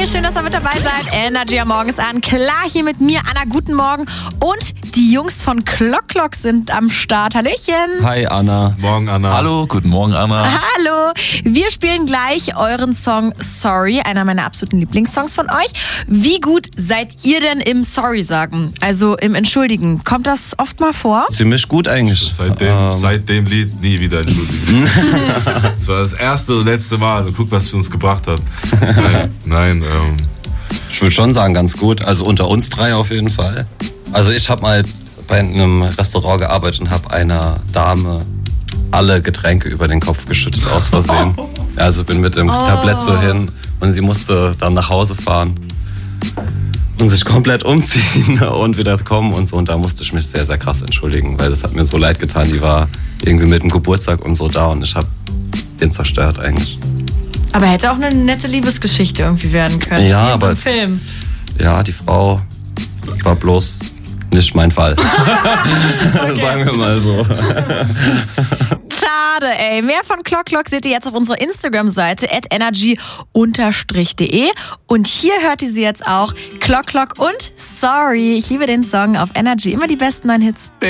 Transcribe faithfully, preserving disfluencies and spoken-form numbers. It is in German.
Hey, schön, dass ihr mit dabei seid. Energy am Morgen ist an. Klar, hier mit mir, Anna, guten Morgen. Und die Jungs von Clock Clock sind am Start. Hallöchen. Hi, Anna. Morgen, Anna. Hallo, guten Morgen, Anna. Hallo. Wir spielen gleich euren Song Sorry, einer meiner absoluten Lieblingssongs von euch. Wie gut seid ihr denn im Sorry sagen? Also im Entschuldigen. Kommt das oft mal vor? Ziemlich gut eigentlich. Seit dem, ähm. seit dem Lied nie wieder entschuldigen. Das war das erste und letzte Mal. Guck, was es uns gebracht hat. Nein, nein ähm. Ich würde schon sagen, ganz gut. Also unter uns drei auf jeden Fall. Also ich habe mal bei einem Restaurant gearbeitet und habe einer Dame alle Getränke über den Kopf geschüttet, aus Versehen. Also bin mit dem oh. Tablett so hin und sie musste dann nach Hause fahren und sich komplett umziehen und wieder kommen und so. Und da musste ich mich sehr, sehr krass entschuldigen, weil das hat mir so leid getan. Die war irgendwie mit dem Geburtstag und so da und ich habe den zerstört eigentlich. Aber hätte auch eine nette Liebesgeschichte irgendwie werden können. Ja, wie in aber so einem Film. Ja, die Frau war bloß nicht mein Fall. Okay. Sagen wir mal so. Schade, ey. Mehr von Clock Clock seht ihr jetzt auf unserer Instagram-Seite at energy unterstrich de. Und hier hört ihr sie jetzt auch. Clock Clock und Sorry. Ich liebe den Song auf Energy. Immer die besten neuen Hits.